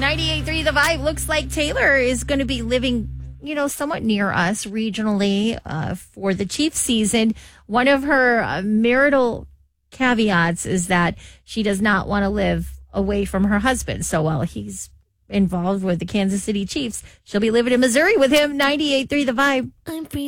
98.3 The Vibe. Looks like Taylor is going to be living, somewhat near us regionally for the Chiefs season. One of her marital caveats is that she does not want to live away from her husband. So while he's involved with the Kansas City Chiefs, she'll be living in Missouri with him. 98.3 The Vibe. I'm free.